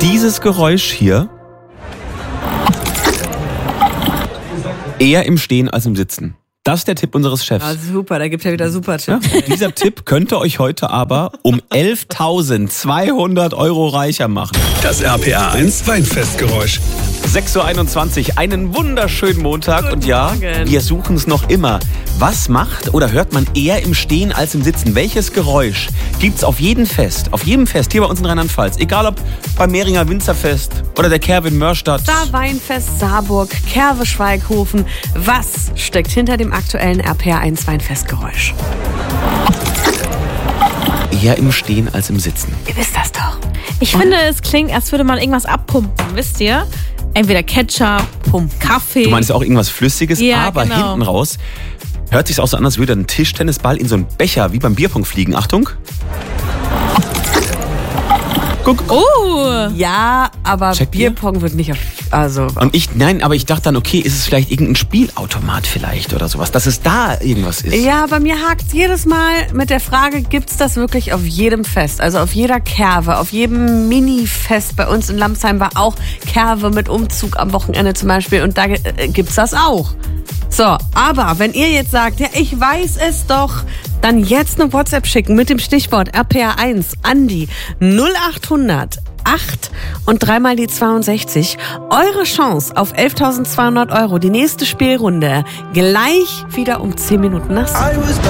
dieses Geräusch hier eher im Stehen als im Sitzen. Das ist der Tipp unseres Chefs. Ah, super, da gibt ja wieder super Tipps. Ja, dieser Tipp könnte euch heute aber um 11.200 € reicher machen. Das RPA1 Weinfestgeräusch. 6.21 Uhr, einen wunderschönen Montag. Guten und ja, Morgen. wir suchen es noch immer. Was macht oder hört man eher im Stehen als im Sitzen? Welches Geräusch gibt's auf jedem Fest hier bei uns in Rheinland-Pfalz? Egal ob beim Mehringer Winzerfest oder der Kerwe in Mörstadt. Weinfest Saarburg, Kerwe Schweighofen. Was steckt hinter dem aktuellen RPA1 Weinfestgeräusch? Eher im Stehen als im Sitzen. Ihr wisst das doch. Ich finde, es klingt, als würde man irgendwas abpumpen, wisst ihr? Entweder Ketchup, Kaffee. Du meinst auch irgendwas Flüssiges, Ja, aber genau. hinten raus hört sich's auch so an, als würde ein Tischtennisball in so einen Becher wie beim Bierpong fliegen. Achtung. Guck. Oh! Ja, aber Checkt ihr? Bierpong wird nicht auf... Also, Und ich dachte dann, okay, ist es vielleicht irgendein Spielautomat vielleicht oder sowas, dass es da irgendwas ist. ja, bei mir hakt's jedes Mal mit der Frage, gibt's das wirklich auf jedem Fest? Also auf jeder Kerwe, auf jedem Mini-Fest. Bei uns in Lamsheim war auch Kerwe mit Umzug am Wochenende zum Beispiel. Und da gibt's das auch. So, aber wenn ihr jetzt sagt, ja, ich weiß es doch, dann jetzt eine WhatsApp schicken mit dem Stichwort RPA1 an die 0800 8 und dreimal die 62. Eure Chance auf 11.200 €. Die nächste Spielrunde gleich wieder um 10 Minuten nach 7.